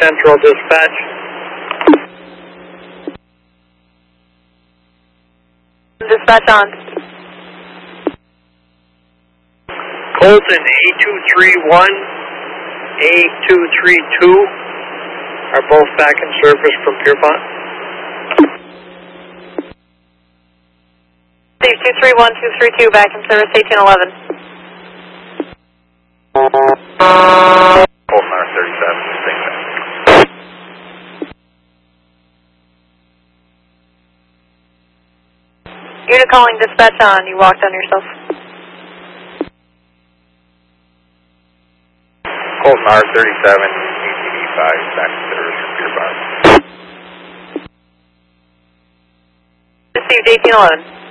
Central Dispatch. Dispatch on. Colton A231, A232 are both back in service from Pierpont. Steve 231, 232 back in service, 1811. Colton R37, same thing. Unit calling dispatch on. You walked on yourself. Colton R37, ATV 5, back in service from Pierpont. Received 1811.